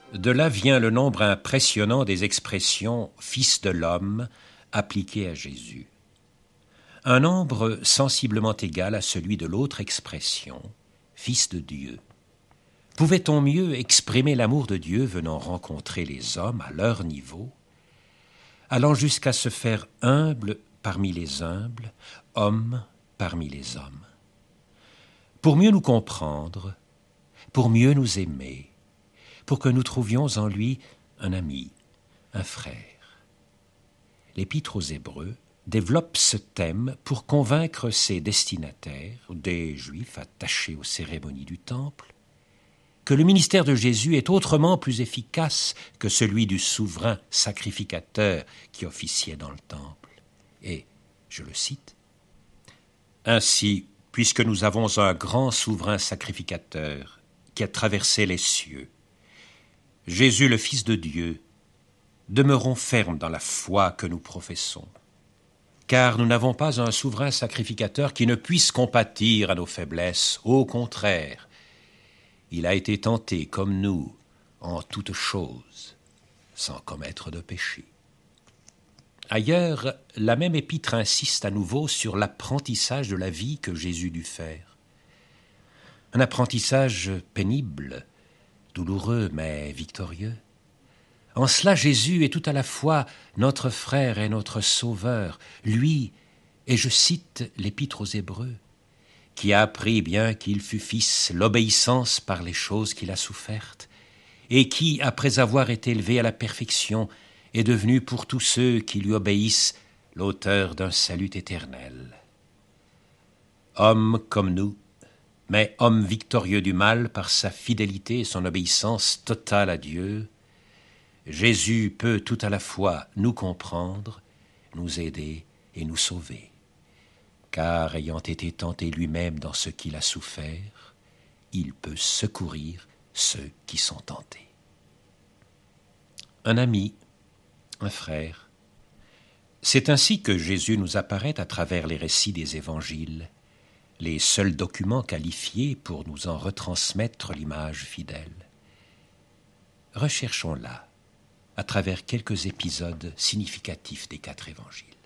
De là vient le nombre impressionnant des expressions « fils de l'homme » appliquées à Jésus. Un nombre sensiblement égal à celui de l'autre expression « fils de Dieu ». Pouvait-on mieux exprimer l'amour de Dieu venant rencontrer les hommes à leur niveau, allant jusqu'à se faire humble parmi les humbles, homme parmi les hommes? Pour mieux nous comprendre, pour mieux nous aimer, pour que nous trouvions en lui un ami, un frère. L'Épître aux Hébreux développe ce thème pour convaincre ses destinataires, des Juifs attachés aux cérémonies du Temple, que le ministère de Jésus est autrement plus efficace que celui du souverain sacrificateur qui officiait dans le Temple. Et, je le cite, « Ainsi, puisque nous avons un grand souverain sacrificateur qui a traversé les cieux, Jésus le Fils de Dieu, demeurons fermes dans la foi que nous professons, car nous n'avons pas un souverain sacrificateur qui ne puisse compatir à nos faiblesses, au contraire, il a été tenté comme nous en toutes choses, sans commettre de péché. » Ailleurs, la même épître insiste à nouveau sur l'apprentissage de la vie que Jésus dut faire. Un apprentissage pénible, douloureux mais victorieux. En cela, Jésus est tout à la fois notre frère et notre sauveur, lui, et je cite l'Épître aux Hébreux, qui a appris, bien qu'il fût fils, l'obéissance par les choses qu'il a souffertes, et qui, après avoir été élevé à la perfection, est devenu pour tous ceux qui lui obéissent l'auteur d'un salut éternel. Homme comme nous, mais homme victorieux du mal par sa fidélité et son obéissance totale à Dieu, Jésus peut tout à la fois nous comprendre, nous aider et nous sauver. Car ayant été tenté lui-même dans ce qu'il a souffert, il peut secourir ceux qui sont tentés. Un ami, un frère, c'est ainsi que Jésus nous apparaît à travers les récits des évangiles, les seuls documents qualifiés pour nous en retransmettre l'image fidèle. Recherchons-la à travers quelques épisodes significatifs des 4 évangiles.